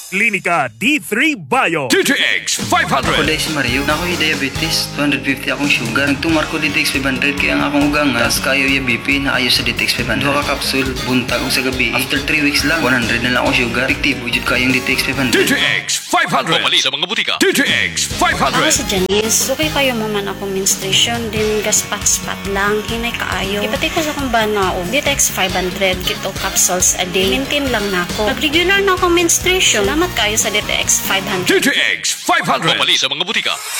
Klinika D3 Bio. DTX 500. Ako dahil si Mario, na ako'y diabetes, 250 akong sugar. Nagtumar ko DTX 500 kaya ang akong ugang tas kayo yung BP na ayos sa DTX 500. Duha ka kapsul, buntag ko sa gabi. After 3 weeks lang, 100 na lang akong sugar. Efektibo jud kayong DTX 500. DTX 500. Pumali sa mga butika. DTX Ako 500. si Janice. Okay kayo mo man ako menstruation, din gaspat-spat lang, hinay kaayo. Ipatay ko sa kong banao. DTX 500, kito capsules a day. Maintain lang na ako. Pag regular na ako menstruation, salamat kayo sa DTX 500. DTX 500. Pumali sa mga butika.